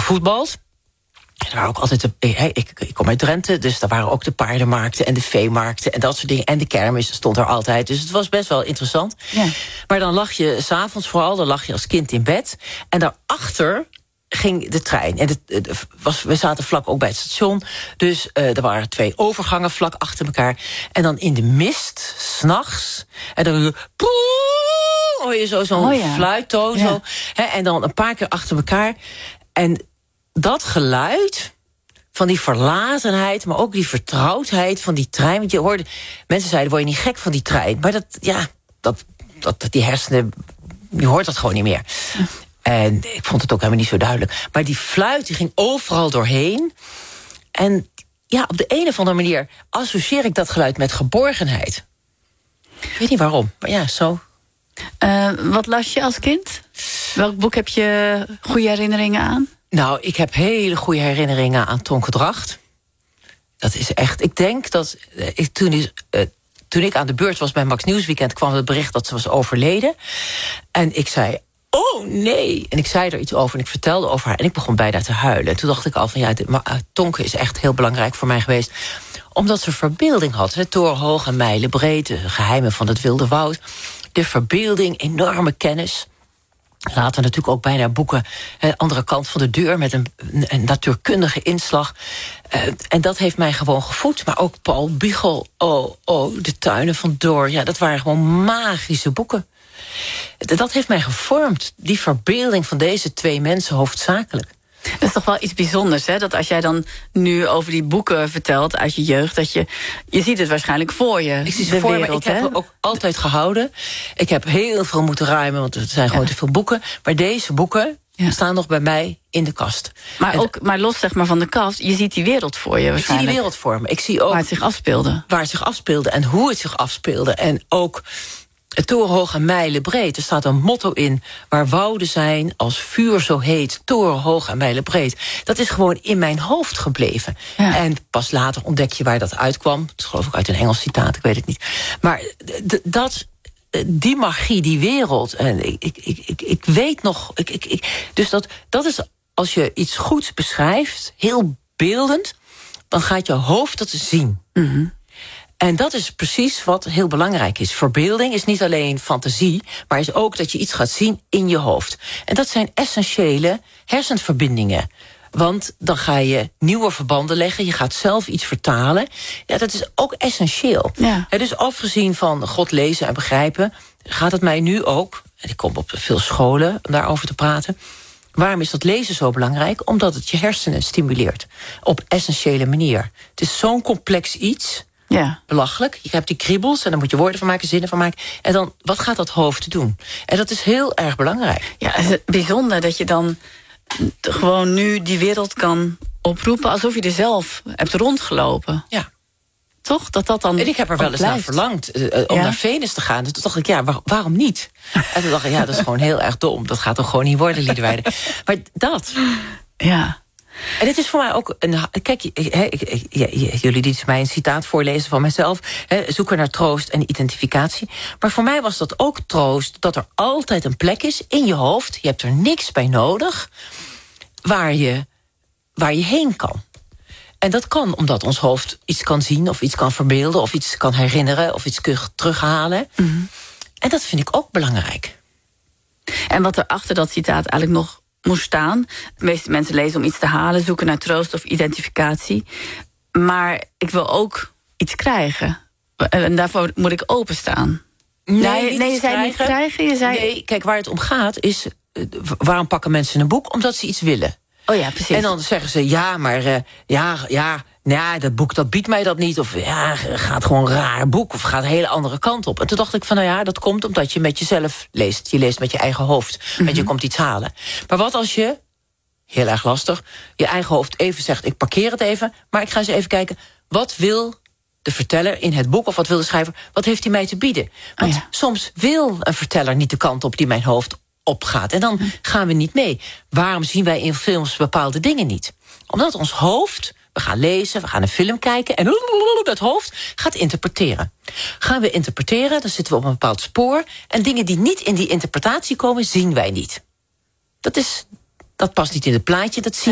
gevoetbald. En er waren ook altijd ik kom uit Drenthe, dus daar waren ook de paardenmarkten en de veemarkten en dat soort dingen. En de kermis stond er altijd. Dus het was best wel interessant. Ja. Maar dan lag je 's avonds vooral, dan lag je als kind in bed. En daarachter ging de trein. En we zaten vlak ook bij het station. Dus er waren 2 overgangen vlak achter elkaar. En dan in de mist, 's nachts. En dan hoor je zo'n fluittoon. Ja. Zo, en dan een paar keer achter elkaar. En dat geluid van die verlatenheid, maar ook die vertrouwdheid van die trein. Want je hoorde, mensen zeiden, word je niet gek van die trein? Maar die hersenen, je hoort dat gewoon niet meer. En ik vond het ook helemaal niet zo duidelijk. Maar die fluit, die ging overal doorheen. En ja, op de een of andere manier associeer ik dat geluid met geborgenheid. Ik weet niet waarom, maar ja, zo. Wat las je als kind? Welk boek heb je goede herinneringen aan? Nou, ik heb hele goede herinneringen aan Tonke Dracht. Dat is echt... Ik denk dat... Toen ik aan de beurt was bij Max Nieuwsweekend, kwam het bericht dat ze was overleden. En ik zei, oh nee. En ik zei er iets over en ik vertelde over haar. En ik begon bijna te huilen. En toen dacht ik al van, ja, Tonke is echt heel belangrijk voor mij geweest. Omdat ze verbeelding had. Torenhoog en mijlenbreed, de geheimen van het Wilde Woud. De verbeelding, enorme kennis. Later natuurlijk ook bijna boeken, andere kant van de deur, met een natuurkundige inslag. En dat heeft mij gewoon gevoed. Maar ook Paul Biegel, de tuinen van Door. Ja, dat waren gewoon magische boeken. Dat heeft mij gevormd, die verbeelding van deze 2 mensen hoofdzakelijk. Dat is toch wel iets bijzonders, hè? Dat als jij dan nu over die boeken vertelt uit je jeugd, dat je ziet het waarschijnlijk voor je. Ik zie ze voor me. Ik heb het ook altijd gehouden. Ik heb heel veel moeten ruimen, want er zijn gewoon te veel boeken. Maar deze boeken staan nog bij mij in de kast. Maar los zeg maar van de kast, je ziet die wereld voor je waarschijnlijk. Ik zie die wereld voor me. Ik zie ook waar het zich afspeelde. Waar het zich afspeelde en hoe het zich afspeelde. En ook het torenhoog en mijlenbreed. Er staat een motto in, waar wouden zijn als vuur zo heet, torenhoog en mijlenbreed. Dat is gewoon in mijn hoofd gebleven. Ja. En pas later ontdek je waar dat uitkwam. Dat is geloof ik uit een Engels citaat, ik weet het niet. Maar die magie, die wereld, en ik weet nog. Dus dat is, als je iets goeds beschrijft, heel beeldend, dan gaat je hoofd dat zien. Mm-hmm. En dat is precies wat heel belangrijk is. Verbeelding is niet alleen fantasie, maar is ook dat je iets gaat zien in je hoofd. En dat zijn essentiële hersenverbindingen. Want dan ga je nieuwe verbanden leggen, je gaat zelf iets vertalen. Ja, dat is ook essentieel. Ja. Dus afgezien van God lezen en begrijpen, gaat het mij nu ook, en ik kom op veel scholen om daarover te praten. Waarom is dat lezen zo belangrijk? Omdat het je hersenen stimuleert. Op essentiële manier. Het is zo'n complex iets. Ja. Belachelijk. Je hebt die kriebels en dan moet je woorden van maken, zinnen van maken. En dan, wat gaat dat hoofd doen? En dat is heel erg belangrijk. Ja, het is bijzonder dat je dan gewoon nu die wereld kan oproepen alsof je er zelf hebt rondgelopen. Ja. Toch? Dat dan. En ik heb er wel eens naar verlangd om naar Venus te gaan. Dus toen dacht ik, ja, waarom niet? En toen dacht ik, ja, dat is gewoon heel erg dom. Dat gaat toch gewoon niet worden, Liederwijde. Maar dat. Ja. En dit is voor mij ook een... Kijk, jullie lieten mij een citaat voorlezen van mezelf. Zoeken naar troost en identificatie. Maar voor mij was dat ook troost dat er altijd een plek is in je hoofd. Je hebt er niks bij nodig waar je heen kan. En dat kan omdat ons hoofd iets kan zien of iets kan verbeelden, of iets kan herinneren of iets terughalen. Mm-hmm. En dat vind ik ook belangrijk. En wat er achter dat citaat eigenlijk nog moest staan. De meeste mensen lezen om iets te halen, zoeken naar troost of identificatie. Maar ik wil ook iets krijgen. En daarvoor moet ik openstaan. Nee, je zei niet krijgen. Je zei... Nee, kijk, waar het om gaat is, waarom pakken mensen een boek? Omdat ze iets willen. Oh ja, precies. En dan zeggen ze, ja, maar dat boek, dat biedt mij dat niet. Of ja, gaat gewoon een raar boek. Of gaat een hele andere kant op. En toen dacht ik van, nou ja, dat komt omdat je met jezelf leest. Je leest met je eigen hoofd. Mm-hmm. Want je komt iets halen. Maar wat als je, heel erg lastig, je eigen hoofd even zegt, ik parkeer het even, maar ik ga eens even kijken, wat wil de verteller in het boek, of wat wil de schrijver, wat heeft hij mij te bieden? Want soms wil een verteller niet de kant op die mijn hoofd opgaat. En dan gaan we niet mee. Waarom zien wij in films bepaalde dingen niet? Omdat ons hoofd, we gaan lezen, we gaan een film kijken en dat hoofd gaat interpreteren. Gaan we interpreteren, dan zitten we op een bepaald spoor en dingen die niet in die interpretatie komen, zien wij niet. Dat past niet in het plaatje, dat zien